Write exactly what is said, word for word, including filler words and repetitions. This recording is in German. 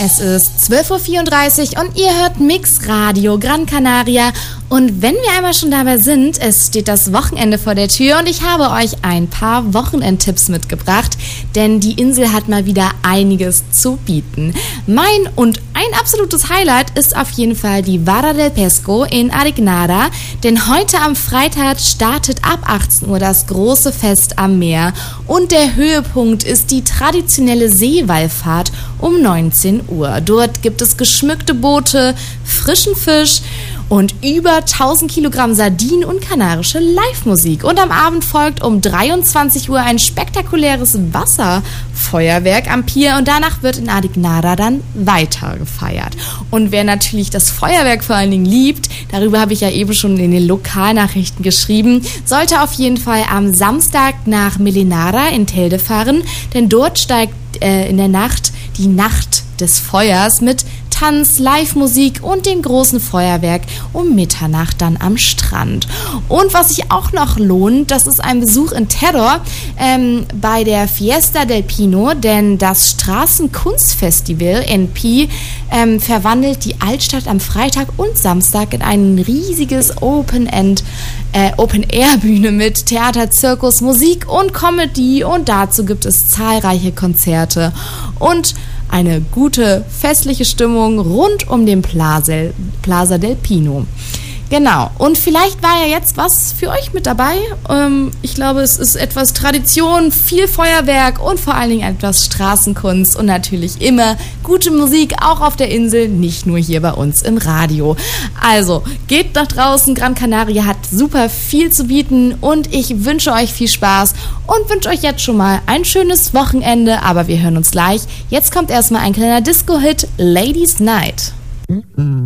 Es ist zwölf Uhr vierunddreißig und ihr hört Mix Radio Gran Canaria. Und wenn wir einmal schon dabei sind, es steht das Wochenende vor der Tür und ich habe euch ein paar Wochenendtipps mitgebracht, denn die Insel hat mal wieder einiges zu bieten. Mein und ein absolutes Highlight ist auf jeden Fall die Vara del Pesco in Arignara, denn heute am Freitag startet ab achtzehn Uhr das große Fest am Meer und der Höhepunkt ist die traditionelle Seewallfahrt um neunzehn Uhr. Dort gibt es geschmückte Boote, frischen Fisch und über tausend Kilogramm Sardinen und kanarische Live-Musik. Und am Abend folgt um dreiundzwanzig Uhr ein spektakuläres Wasserfeuerwerk am Pier und danach wird in Arignara dann weiter gefeiert. Und wer natürlich das Feuerwerk vor allen Dingen liebt, darüber habe ich ja eben schon in den Lokalnachrichten geschrieben, sollte auf jeden Fall am Samstag nach Melinara in Telde fahren, denn dort steigt äh, in der Nacht die Nacht des Feuers mit Tanz, Live-Musik und dem großen Feuerwerk um Mitternacht dann am Strand. Und was sich auch noch lohnt, das ist ein Besuch in Terror ähm, bei der Fiesta del Pino, denn das Straßenkunstfestival N P ähm, verwandelt die Altstadt am Freitag und Samstag in ein riesiges Open-End, äh, Open-Air-Bühne mit Theater, Zirkus, Musik und Comedy und dazu gibt es zahlreiche Konzerte und eine gute festliche Stimmung rund um den Plaza, Plaza del Pino. Genau, und vielleicht war ja jetzt was für euch mit dabei. Ähm, ich glaube, es ist etwas Tradition, viel Feuerwerk und vor allen Dingen etwas Straßenkunst und natürlich immer gute Musik, auch auf der Insel, nicht nur hier bei uns im Radio. Also, geht nach draußen, Gran Canaria hat super viel zu bieten und ich wünsche euch viel Spaß und wünsche euch jetzt schon mal ein schönes Wochenende, aber wir hören uns gleich. Jetzt kommt erstmal ein kleiner Disco-Hit, Ladies Night.